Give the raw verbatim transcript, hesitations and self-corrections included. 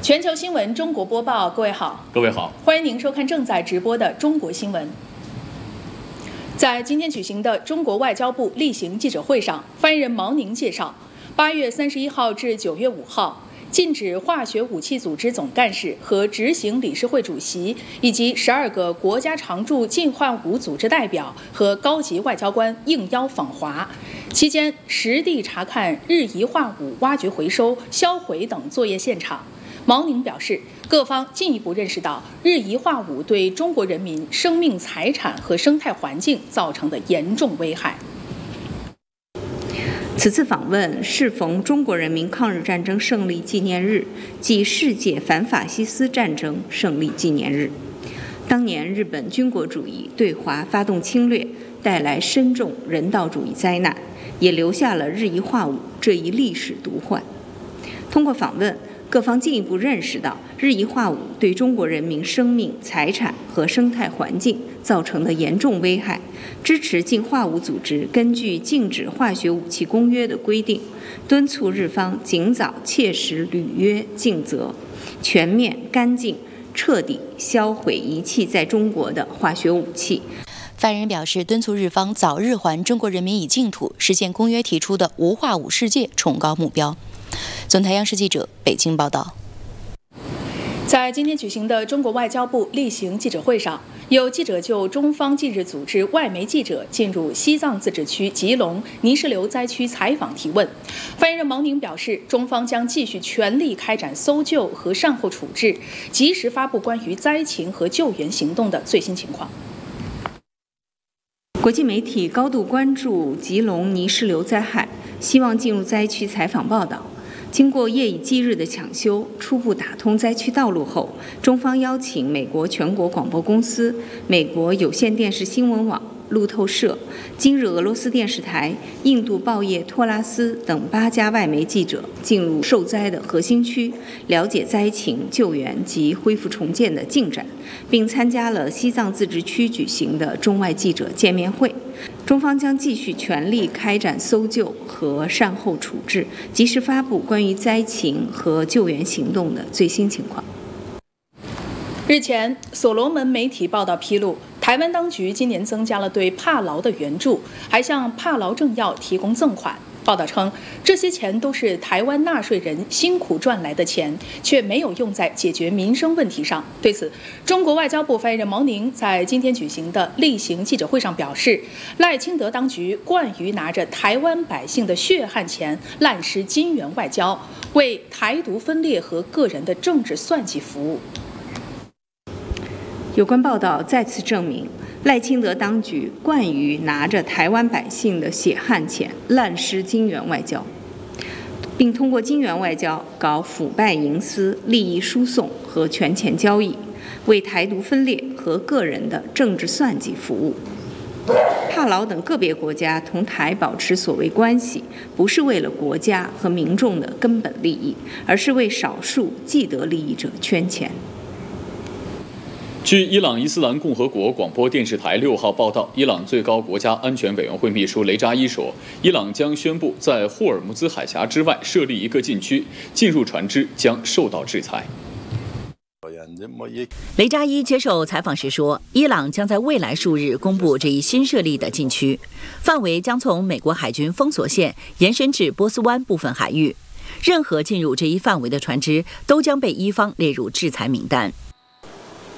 全球新闻中国播报，各位好， 各位好， 欢迎您收看正在直播的中国新闻。在今天举行的中国外交部例行记者会上，发言人毛宁介绍，八月三十一号至九月五号，禁止化学武器组织总干事和执行理事会主席以及十二个国家常驻禁化武组织代表和高级外交官应邀访华。期间，实地查看日宜化武挖掘、回收、销毁等作业现场。毛宁表示，各方进一步认识到日宜化武对中国人民生命财产和生态环境造成的严重危害。 此次访问适逢中国人民抗日战争胜利纪念日暨世界反法西斯战争胜利纪念日。当年日本军国主义对华发动侵略，带来深重人道主义灾难，也留下了日宜化武这一历史毒患。通过访问，各方进一步认识到日宜化武对中国人民生命、财产和生态环境造成的严重危害，支持禁化武组织根据《禁止化学武器公约》的规定，敦促日方尽早切实履约尽责，全面、干净、彻底销毁遗弃在中国的化学武器。 发言人表示，敦促日方早日还中国人民以净土，实现公约提出的无化武世界崇高目标。总台央视记者北京报道。 在今天举行的中国外交部例行记者会上，有记者就中方近日组织外媒记者进入西藏自治区吉隆泥石流灾区采访提问。发言人毛宁表示，中方将继续全力开展搜救和善后处置，及时发布关于灾情和救援行动的最新情况。 国际媒体高度关注吉隆泥石流灾害，希望进入灾区采访报道。经过夜以继日的抢修，初步打通灾区道路后，中方邀请美国全国广播公司、美国有线电视新闻网、路透社、今日俄罗斯电视台、印度报业托拉斯等八家外媒记者进入受灾的核心区，了解灾情、救援及恢复重建的进展，并参加了西藏自治区举行的中外记者见面会。中方将继续全力开展搜救和善后处置，及时发布关于灾情和救援行动的最新情况。 日前，所罗门媒体报道披露，台湾当局今年增加了对帕劳的援助，还向帕劳政要提供赠款。报道称，这些钱都是台湾纳税人辛苦赚来的钱，却没有用在解决民生问题上。对此，中国外交部发言人毛宁在今天举行的例行记者会上表示，赖清德当局惯于拿着台湾百姓的血汗钱滥施金援外交，为台独分裂和个人的政治算计服务。 有关报道再次证明，赖清德当局惯于拿着台湾百姓的血汗钱滥施金援外交，并通过金援外交搞腐败营私、利益输送和权钱交易，为台独分裂和个人的政治算计服务。帕劳等个别国家同台保持所谓关系，不是为了国家和民众的根本利益，而是为少数既得利益者圈钱。 据伊朗伊斯兰共和国广播电视台六号报道，伊朗最高国家安全委员会秘书雷扎伊说，伊朗将宣布在霍尔木兹海峡之外设立一个禁区，进入船只将受到制裁。 雷扎伊接受采访时说，伊朗将在未来数日公布这一新设立的禁区，范围将从美国海军封锁线延伸至波斯湾部分海域，任何进入这一范围的船只都将被伊方列入制裁名单。